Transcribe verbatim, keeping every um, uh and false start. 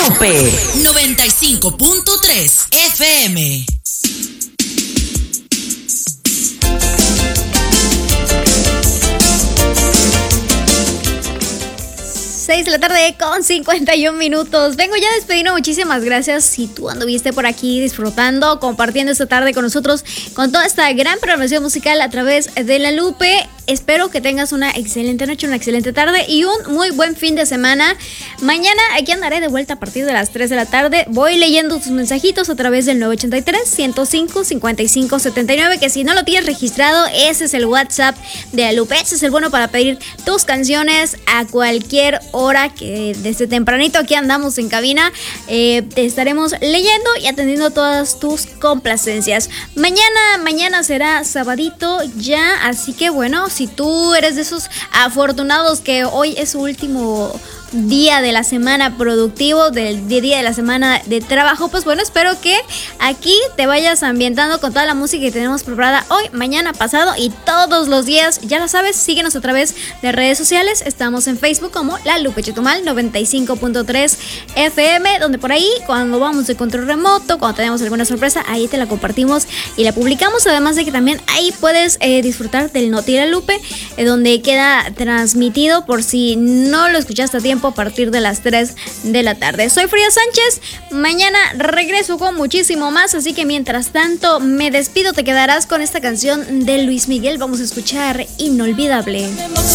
Lupe noventa y cinco punto tres F M. seis de la tarde con cincuenta y un minutos. Vengo ya despediendo. Muchísimas gracias si tú anduviste por aquí disfrutando, compartiendo esta tarde con nosotros, con toda esta gran programación musical a través de La Lupe. Espero que tengas una excelente noche, una excelente tarde y un muy buen fin de semana. Mañana aquí andaré de vuelta a partir de las tres de la tarde. Voy leyendo tus mensajitos a través del nueve ocho tres, ciento cinco, cincuenta y cinco setenta y nueve, que si no lo tienes registrado, ese es el WhatsApp de La Lupe. Ese es el bueno para pedir tus canciones a cualquier hora, que desde tempranito aquí andamos en cabina. Eh, te estaremos leyendo y atendiendo todas tus complacencias. Mañana, mañana será sabadito ya, así que bueno, si tú eres de esos afortunados que hoy es su último día de la semana productivo, del día de la semana de trabajo, pues bueno, espero que aquí te vayas ambientando con toda la música que tenemos preparada hoy, mañana, pasado y todos los días. Ya lo sabes, síguenos a través de redes sociales. Estamos en Facebook como La Lupe Chetumal noventa y cinco punto tres F M, donde por ahí cuando vamos de control remoto, cuando tenemos alguna sorpresa, ahí te la compartimos y la publicamos. Además de que también ahí puedes eh, disfrutar del Noti La Lupe, eh, donde queda transmitido por si no lo escuchaste a tiempo a partir de las tres de la tarde. Soy Frida Sánchez, mañana regreso con muchísimo más, así que mientras tanto me despido. Te quedarás con esta canción de Luis Miguel. Vamos a escuchar Inolvidable.